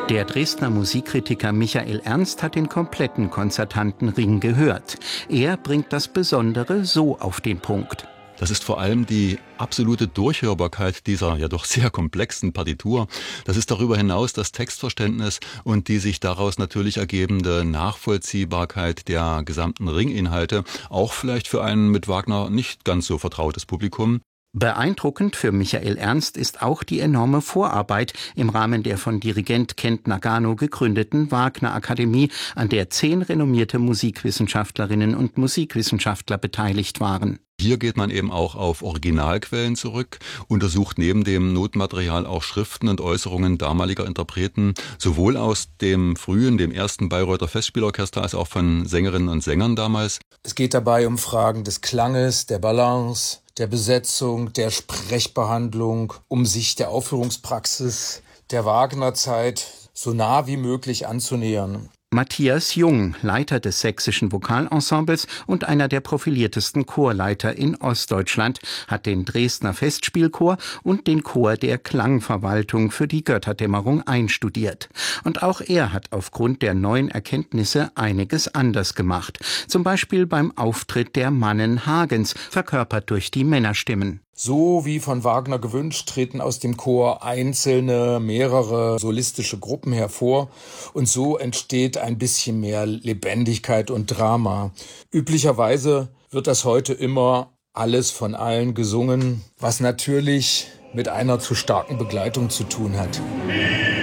Der Dresdner Musikkritiker Michael Ernst hat den kompletten konzertanten Ring gehört. Er bringt das Besondere so auf den Punkt. Das ist vor allem die absolute Durchhörbarkeit dieser ja doch sehr komplexen Partitur. Das ist darüber hinaus das Textverständnis und die sich daraus natürlich ergebende Nachvollziehbarkeit der gesamten Ringinhalte, auch vielleicht für ein mit Wagner nicht ganz so vertrautes Publikum. Beeindruckend für Michael Ernst ist auch die enorme Vorarbeit im Rahmen der von Dirigent Kent Nagano gegründeten Wagner-Akademie, an der 10 renommierte Musikwissenschaftlerinnen und Musikwissenschaftler beteiligt waren. Hier geht man eben auch auf Originalquellen zurück, untersucht neben dem Notmaterial auch Schriften und Äußerungen damaliger Interpreten, sowohl aus dem ersten Bayreuther Festspielorchester, als auch von Sängerinnen und Sängern damals. Es geht dabei um Fragen des Klanges, der Balance, der Besetzung, der Sprechbehandlung, um sich der Aufführungspraxis der Wagnerzeit so nah wie möglich anzunähern. Matthias Jung, Leiter des Sächsischen Vokalensembles und einer der profiliertesten Chorleiter in Ostdeutschland, hat den Dresdner Festspielchor und den Chor der Klangverwaltung für die Götterdämmerung einstudiert. Und auch er hat aufgrund der neuen Erkenntnisse einiges anders gemacht. Zum Beispiel beim Auftritt der Mannen Hagens, verkörpert durch die Männerstimmen. So wie von Wagner gewünscht, treten aus dem Chor mehrere solistische Gruppen hervor und so entsteht ein bisschen mehr Lebendigkeit und Drama. Üblicherweise wird das heute immer alles von allen gesungen, was natürlich mit einer zu starken Begleitung zu tun hat.